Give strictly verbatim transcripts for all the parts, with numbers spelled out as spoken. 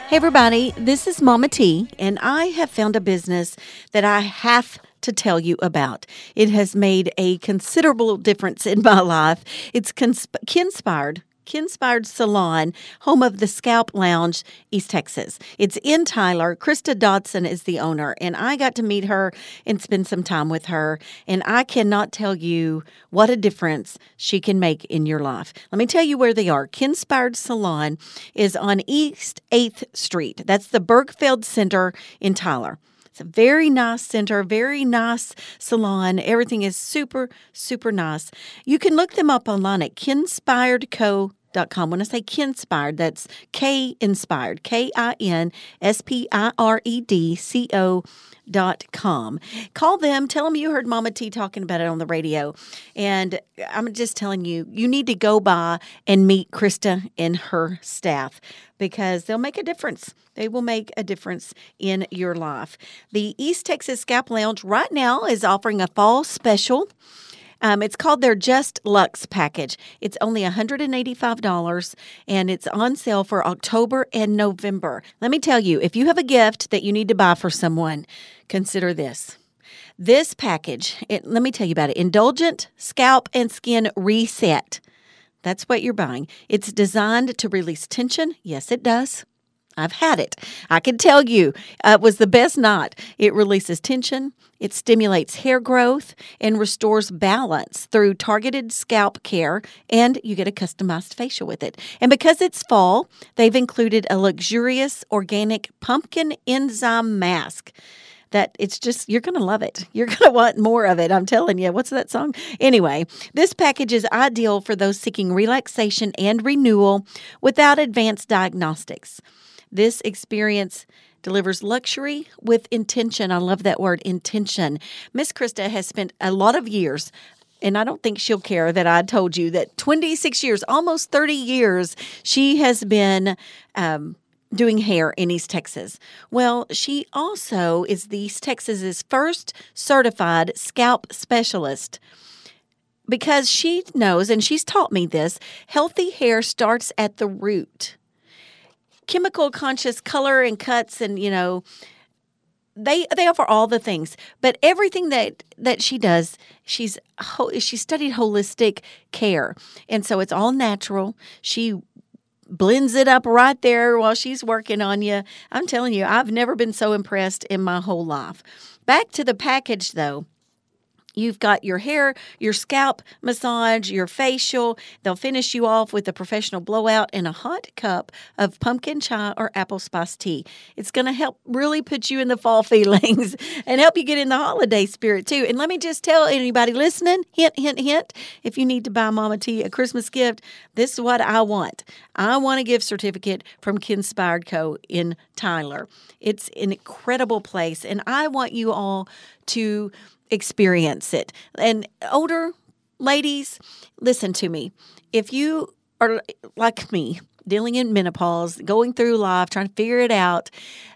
Hey, everybody, this is Mama T, and I have found a business that I have to tell you about. It has made a considerable difference in my life. It's Consp- Kinspired. Kinspired Salon, home of the Scalp Lounge, East Texas. It's in Tyler. Krista Dodson is the owner, and I got to meet her and spend some time with her, and I cannot tell you what a difference she can make in your life. Let me tell you where they are. Kinspired Salon is on East eighth Street. That's the Bergfeld Center in Tyler. It's a very nice center, very nice salon. Everything is super, super nice. You can look them up online at kinspired co dot com. When I say Kinspired, that's K-Inspired, K I N S P I R E D C O dot com. Call them. Tell them you heard Mama T talking about it on the radio. And I'm just telling you, you need to go by and meet Krista and her staff because they'll make a difference. They will make a difference in your life. The East Texas Scalp Lounge right now is offering a fall special. Um, it's called their Just Luxe package. It's only one hundred eighty-five dollars, and it's on sale for October and November. Let me tell you, if you have a gift that you need to buy for someone, consider this. This package, it, let me tell you about it. Indulgent Scalp and Skin Reset. That's what you're buying. It's designed to release tension. Yes, it does. I've had it. I can tell you uh, it was the best night. It releases tension, it stimulates hair growth, and restores balance through targeted scalp care, and you get a customized facial with it. And because it's fall, they've included a luxurious organic pumpkin enzyme mask. That it's just, you're going to love it. You're going to want more of it. I'm telling you. What's that song? Anyway, this package is ideal for those seeking relaxation and renewal without advanced diagnostics. This experience delivers luxury with intention. I love that word, intention. Miss Krista has spent a lot of years, and I don't think she'll care that I told you that twenty-six years, almost thirty years, she has been um, doing hair in East Texas. Well, she also is the East Texas's first certified scalp specialist. Because she knows, and she's taught me this, healthy hair starts at the root. Chemical conscious color and cuts, and you know, they they offer all the things. But everything that that she does, she's she studied holistic care, and so it's all natural. She blends it up right there while she's working on you. I'm telling you, I've never been so impressed in my whole life. Back to the package, though. You've got your hair, your scalp massage, your facial. They'll finish you off with a professional blowout and a hot cup of pumpkin chai or apple spice tea. It's going to help really put you in the fall feelings and help you get in the holiday spirit too. And let me just tell anybody listening, hint, hint, hint, if you need to buy Mama T a Christmas gift, this is what I want. I want a gift certificate from Kinspired Co. in Tyler. It's an incredible place, and I want you all to experience it. And older ladies, listen to me. If you are like me, dealing in menopause, going through life, trying to figure it out,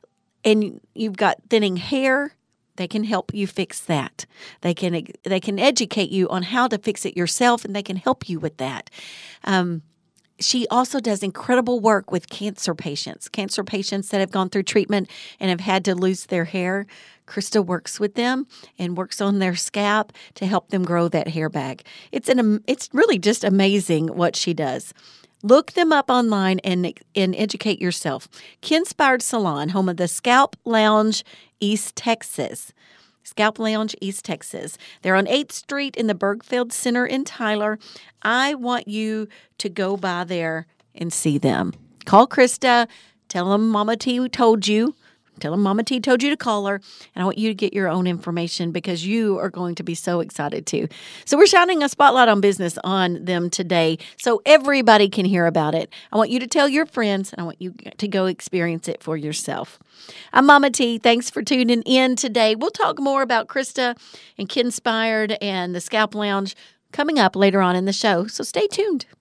and you've got thinning hair, they can help you fix that. They can they can educate you on how to fix it yourself, and they can help you with that. Um, She also does incredible work with cancer patients, cancer patients that have gone through treatment and have had to lose their hair. Krista works with them and works on their scalp to help them grow that hair back. It's an it's really just amazing what she does. Look them up online and, and educate yourself. Kinspired Salon, home of the Scalp Lounge, East Texas. Scalp Lounge, East Texas. They're on eighth Street in the Bergfeld Center in Tyler. I want you to go by there and see them. Call Krista. Tell them Mama T told you. Tell them Mama T told you to call her. And I want you to get your own information because you are going to be so excited too. So we're shining a spotlight on business on them today so everybody can hear about it. I want you to tell your friends, and I want you to go experience it for yourself. I'm Mama T. Thanks for tuning in today. We'll talk more about Krista and Kinspired and the Scalp Lounge coming up later on in the show. So stay tuned.